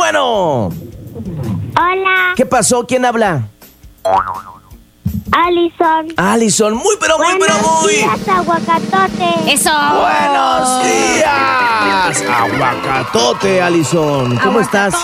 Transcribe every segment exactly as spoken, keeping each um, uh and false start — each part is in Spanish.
bueno. Hola. ¿Qué pasó? ¿Quién habla? Alison. Alison, muy pero muy Buenos pero muy. días, aguacatote. ¡Eso! Buenos días. Aguacatote, Alison. ¿Cómo estás?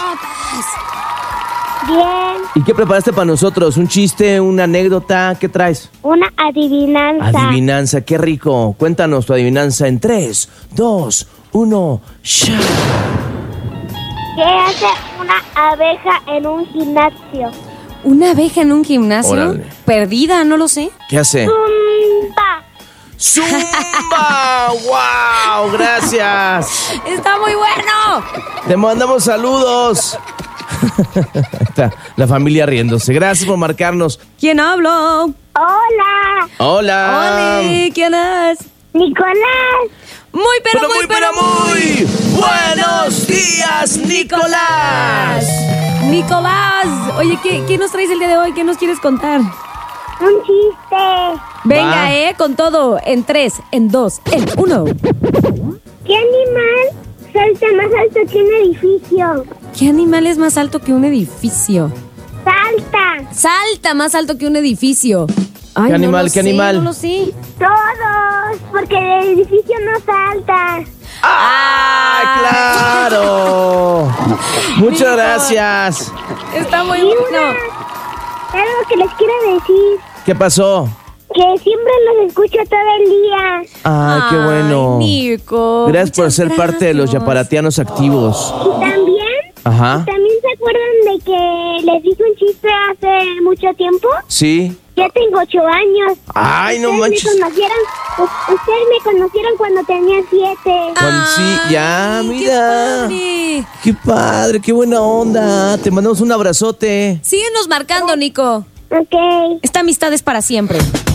Bien. ¿Y qué preparaste para nosotros? ¿Un chiste, una anécdota? ¿Qué traes? Una adivinanza. Adivinanza, qué rico. Cuéntanos tu adivinanza en tres, dos, uno, ¡ya! ¿Qué hace una abeja en un gimnasio? ¿Una abeja en un gimnasio? Órale. Perdida, no lo sé. ¿Qué hace? Zumba. ¡Zumba! ¡Wow! Gracias. ¡Está muy bueno! Te mandamos saludos. Ahí está la familia riéndose. Gracias por marcarnos. ¿Quién habló? Hola. Hola. Hola, ¿quién es? Nicolás. Muy pero, muy pero muy buenos días, Nicolás. Nicolás. Oye, ¿qué, ¿qué nos traes el día de hoy? ¿Qué nos quieres contar? Un chiste. Venga, Va. eh, con todo. En tres, en dos, en uno. ¿Qué animal salta más alto que un edificio? ¿Qué animal es más alto que un edificio? Salta. Salta más alto que un edificio. Ay, ¿Qué no animal, lo qué sé, animal? No lo sé. Todos. Porque el edificio no salta. ¡Ah, claro! Muchas Nico. gracias. Está muy Y bueno. una, algo que les quiero decir. ¿Qué pasó? Que siempre los escucho todo el día. Ay, qué bueno. Ay, Nico. Gracias por muchas ser parte de los gracias. yaparatianos activos. Y también, Ajá. ¿también se acuerdan de que les dije un chiste hace mucho tiempo? ¿Sí? Ya tengo ocho años. Ay, no Ustedes manches. Me conocieron, u- ustedes me conocieron cuando tenía siete. Cuando sí, ya, Ay, mira. Qué padre. Qué padre, qué buena onda. Te mandamos un abrazote. Síguenos marcando, Nico. Ok. Esta amistad es para siempre.